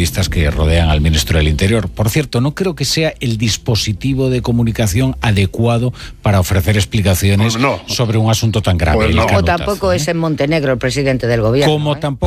periodistas que rodean al ministro del Interior. Por cierto, no creo que sea el dispositivo de comunicación adecuado para ofrecer explicaciones sobre un asunto tan grave. Como tampoco es en Montenegro el presidente del gobierno. Como tampoco